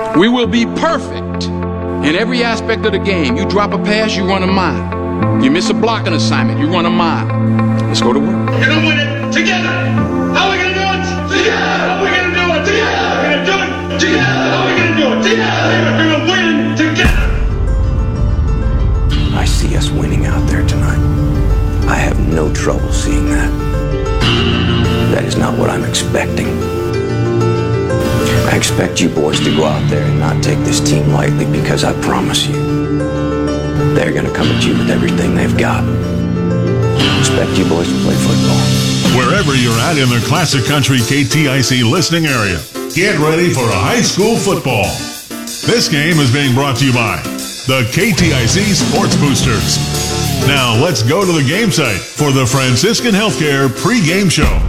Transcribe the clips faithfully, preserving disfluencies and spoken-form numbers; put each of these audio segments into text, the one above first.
We will be perfect in every aspect of the game. You drop a pass, you run a mile. You miss a blocking assignment, you run a mile. Let's go to work. We're going to win it together. How are we going to do it? Together. How are we going to do it? Together. How are we going to do it? Together. How are we going to do it? Together. We're going to win together. I see us winning out there tonight. I have no trouble seeing that. That is not what I'm expecting. I expect you boys to go out there and not take this team lightly, because I promise you, they're going to come at you with everything they've got. I expect you boys to play football. Wherever you're at in the Classic Country K T I C listening area, get ready for a high school football. This game is being brought to you by the K T I C Sports Boosters. Now let's go to the game site for the Franciscan Healthcare pregame show.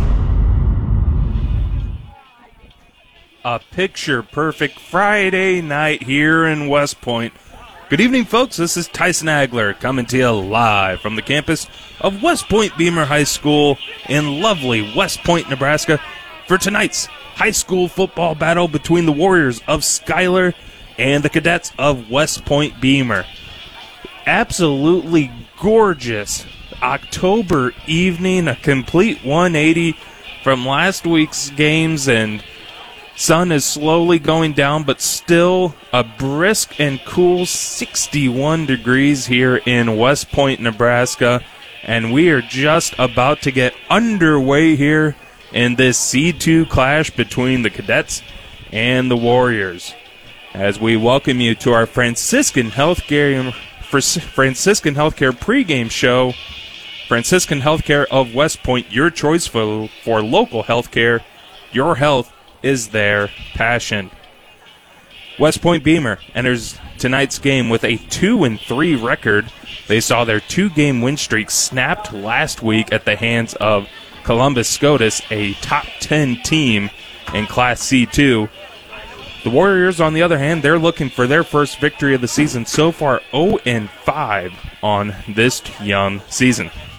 A picture-perfect Friday night here in West Point. Good evening, folks. This is Tyson Agler coming to you live from the campus of West Point Beamer High School in lovely West Point, Nebraska, for tonight's high school football battle between the Warriors of Schuyler and the Cadets of West Point Beamer. Absolutely gorgeous October evening, a complete one eighty from last week's games, and sun is slowly going down, but still a brisk and cool sixty-one degrees here in West Point, Nebraska. And we are just about to get underway here in this C two clash between the Cadets and the Warriors, as we welcome you to our Franciscan Healthcare Franciscan Healthcare pregame show. Franciscan Healthcare of West Point, your choice for, for local healthcare. Your health is their passion. West Point Beamer enters tonight's game with a two and three record. They saw their two-game win streak snapped last week at the hands of Columbus SCOTUS, a top ten team in Class C two. The Warriors, on the other hand, they're looking for their first victory of the season. So far, oh and five on this young season.